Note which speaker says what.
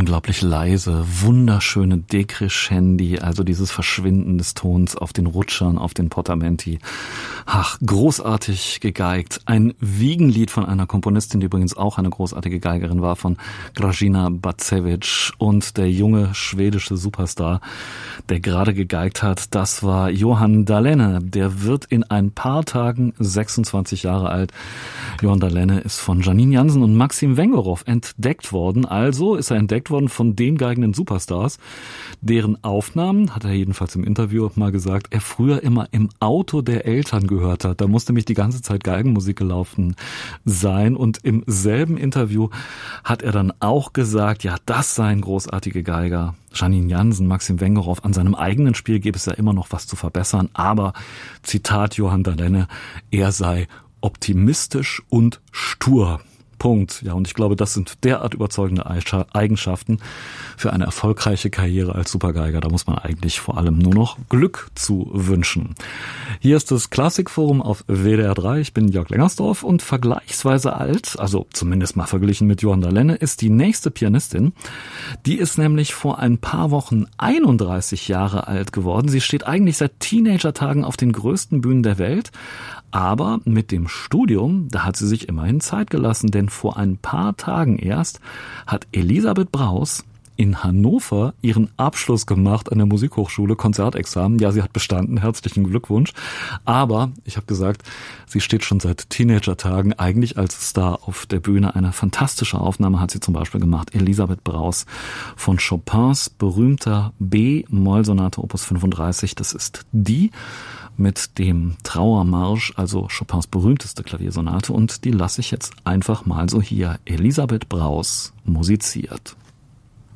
Speaker 1: unglaublich leise, wunderschöne Decrescendi, also dieses Verschwinden des Tons auf den Rutschern, auf den Portamenti. Ach, großartig gegeigt. Ein Wiegenlied von einer Komponistin, die übrigens auch eine großartige Geigerin war, von Grażyna Bacewicz. Und der junge schwedische Superstar, der gerade gegeigt hat, das war Johan Dahlenne. Der wird in ein paar Tagen 26 Jahre alt. Johan Dahlenne ist von Janine Jansen und Maxim Wengorow entdeckt worden. Also ist er entdeckt worden von den geigenden Superstars, deren Aufnahmen, hat er jedenfalls im Interview mal gesagt, er früher immer im Auto der Eltern gehört hat. Da musste nämlich die ganze Zeit Geigenmusik gelaufen sein. Und im selben Interview hat er dann auch gesagt, ja, das seien großartige Geiger. Janine Jansen, Maxim Wengorow, an seinem eigenen Spiel gäbe es ja immer noch was zu verbessern. Aber, Zitat Johan Dahlenne, er sei optimistisch und stur. Punkt. Ja, und ich glaube, das sind derart überzeugende Eigenschaften für eine erfolgreiche Karriere als Supergeiger. Da muss man eigentlich vor allem nur noch Glück zu wünschen. Hier ist das Klassikforum auf WDR 3. Ich bin Jörg Lengersdorf und vergleichsweise alt, also zumindest mal verglichen mit Johan Dahlenne, ist die nächste Pianistin. Die ist nämlich vor ein paar Wochen 31 Jahre alt geworden. Sie steht eigentlich seit Teenagertagen auf den größten Bühnen der Welt. Aber mit dem Studium, da hat sie sich immerhin Zeit gelassen, denn vor ein paar Tagen erst hat Elisabeth Braus in Hannover ihren Abschluss gemacht an der Musikhochschule, Konzertexamen. Ja, sie hat bestanden, herzlichen Glückwunsch. Aber, ich habe gesagt, sie steht schon seit Teenagertagen eigentlich als Star auf der Bühne. Eine fantastische Aufnahme hat sie zum Beispiel gemacht, Elisabeth Braus, von Chopins berühmter B-Moll-Sonate Opus 35. Das ist die mit dem Trauermarsch, also Chopins berühmteste Klaviersonate. Und die lasse ich jetzt einfach mal so hier. Elisabeth Braus musiziert.